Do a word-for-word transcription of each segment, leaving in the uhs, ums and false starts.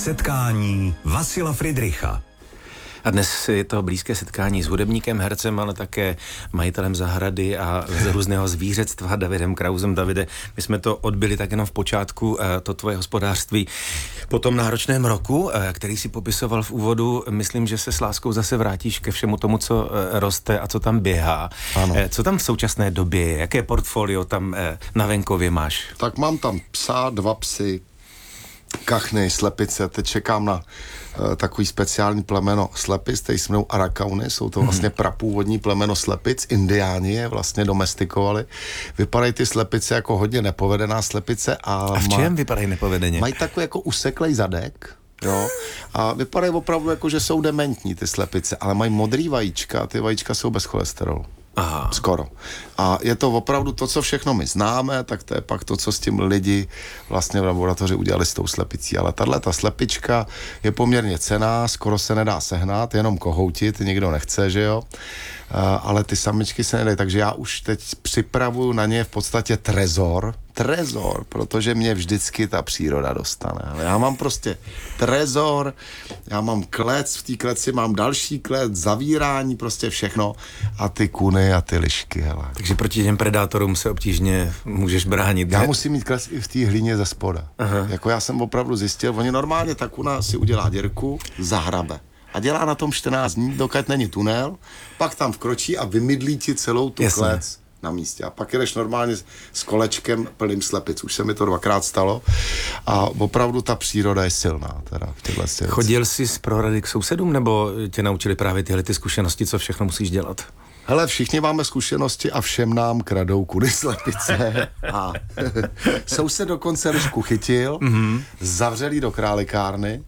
setkání Vasila Fridricha. A dnes je to blízké setkání s hudebníkem, hercem, ale také majitelem zahrady a z různého zvířectva Davidem Krausem. Davide, my jsme to odbyli tak jenom v počátku, to tvoje hospodářství. Po tom náročném roku, který si popisoval v úvodu, myslím, že se s láskou zase vrátíš ke všemu tomu, co roste a co tam běhá. Ano. Co tam v současné době je? Jaké portfolio tam na venkově máš? Tak mám tam psa, dva psy, kachny, slepice, teď čekám na uh, takový speciální plemeno slepic, který se jmenou Arakauny, jsou to vlastně prapůvodní plemeno slepic, indiáni je vlastně domestikovali. Vypadají ty slepice jako hodně nepovedená slepice. A, a v čem má, vypadají nepovedeně? Mají takový jako useklej zadek, jo, a vypadají opravdu jako, že jsou dementní ty slepice, ale mají modrý vajíčka a ty vajíčka jsou bez cholesterolu. Aha. Skoro. A je to opravdu to, co všechno my známe, tak to je pak to, co s tím lidi vlastně v laboratoři udělali s tou slepicí. Ale tahle ta slepička je poměrně cenná, skoro se nedá sehnat, jenom kohoutit, nikdo nechce, že jo. Uh, ale ty samičky se nedají, takže já už teď připravuju na ně v podstatě trezor, trezor, protože mě vždycky ta příroda dostane. Ale já mám prostě trezor, já mám klec, v té kleci mám další klec, zavírání, prostě všechno a ty kuny a ty lišky, hele. Takže proti těm predátorům se obtížně můžeš bránit. Já ne? musím mít klec i v té hlíně ze spoda. Aha. Jako já jsem opravdu zjistil, oni normálně ta kuna si udělá děrku, zahrabe. A dělá na tom čtrnáct dní, dokud není tunel, pak tam vkročí a vymydlí ti celou tu Jasně. klec na místě. A pak jdeš normálně s kolečkem plným slepic. Už se mi to dvakrát stalo. A opravdu ta příroda je silná. Teda v těchto věcech. Chodil jsi z prohrady k sousedům, nebo tě naučili právě tyhle ty zkušenosti, co všechno musíš dělat? Hele, všichni máme zkušenosti a všem nám kradou kudy slepice. A soused dokonce lišku chytil, mm-hmm. zavřelý do králikárny.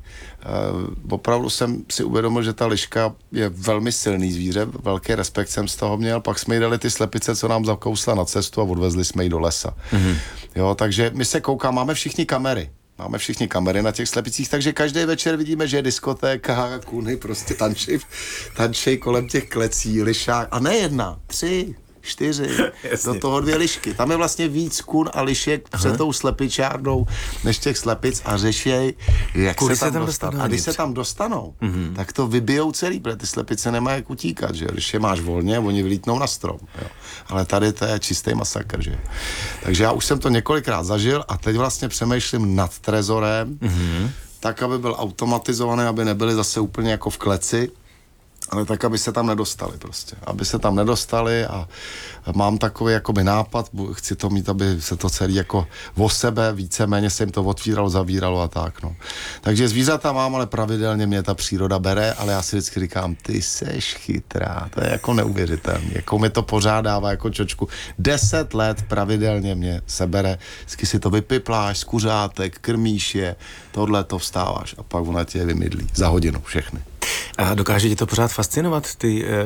Uh, opravdu jsem si uvědomil, že ta liška je velmi silný zvíře, velký respekt jsem z toho měl, pak jsme jí dali ty slepice, co nám zakousla na cestu a odvezli jsme ji do lesa. Mm-hmm. Jo, takže my se koukáme, máme všichni kamery. Máme všichni kamery na těch slepicích, takže každý večer vidíme, že je diskotéka, kuny prostě tančej, tančej kolem těch klecí, lišák. A ne jedna, tři, čtyři, Jasně. do toho dvě lišky. Tam je vlastně víc kun a lišek před tou slepičárnou, než těch slepic a řešěj, jak Kudy se tam, tam dostat. dostanou A když dovnitř? se tam dostanou, mm-hmm. tak to vybijou celý, protože ty slepice nemají jak utíkat, že když je máš volně, oni vylítnou na strom. Jo. Ale tady to je čistý masakr, že. Takže já už jsem to několikrát zažil a teď vlastně přemýšlím nad trezorem, mm-hmm. tak, aby byl automatizovaný, aby nebyli zase úplně jako v kleci, ale tak, aby se tam nedostali prostě. Aby se tam nedostali a mám takový jakoby nápad, chci to mít, aby se to celý jako o sebe, víceméně se jim to otvíralo, zavíralo a tak, no. Takže zvířata mám, ale pravidelně mě ta příroda bere, ale já si vždycky říkám, ty seš chytrá, to je jako neuvěřitelný, jako mi to pořád dává jako čočku. Deset let pravidelně mě sebere, vždycky si to vypipláš z kuřátek, krmíš je, tohle to vstáváš a pak ona tě vymydlí za hodinu všechny. A dokáže tě to pořád fascinovat, ty e,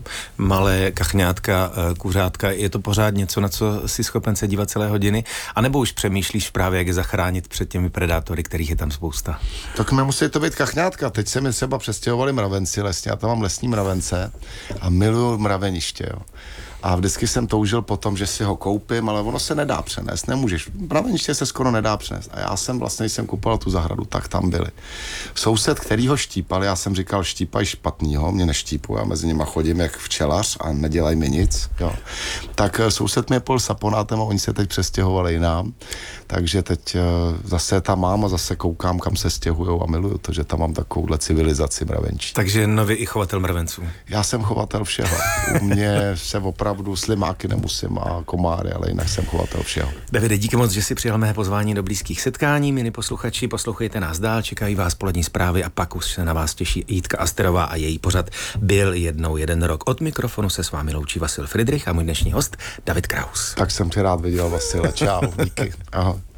malé kachňátka, e, kuřátka? Je to pořád něco, na co jsi schopen se dívat celé hodiny? A nebo už přemýšlíš právě, jak je zachránit před těmi predátory, kterých je tam spousta? Tak nemusí to být kachňátka. Teď se mi třeba přestěhovali mravenci lesně, já tam mám lesní mravence a miluju mraveniště, jo. A vždycky jsem toužil po tom, že si ho koupím, ale ono se nedá přenést, nemůžeš. Mraveniště se skoro nedá přenést. A já jsem vlastně, když jsem kupoval tu zahradu, tak tam byli. Soused, který ho štípal, já jsem říkal, štípaj špatnýho, mě neštípu, já mezi nima chodím jak včelař a nedělaj mi nic. Jo. Tak soused mě pol saponátem a oni se teď přestěhovali jinam. Takže teď zase tam mám a zase koukám, kam se stěhujou a miluju to, že tam mám takovouhle civilizaci mravenčí. Takže nový i chovatel mravenců. Já jsem chovatel všeho. U mě se opravdu slimáky nemusím a komáry, ale jinak jsem chovatel všeho. Davide, díky moc, že jsi přijal mé pozvání do blízkých setkání. Milí posluchači, poslouchejte nás dál, čekají vás polední zprávy a pak už se na vás těší Jitka Asterová a její pořad Byl jednou jeden rok. Od mikrofonu se s vámi loučí Vasil Fridrich a můj dnešní host David Kraus. Tak jsem tě rád viděl, Vasile. Čau, díky. Ahoj.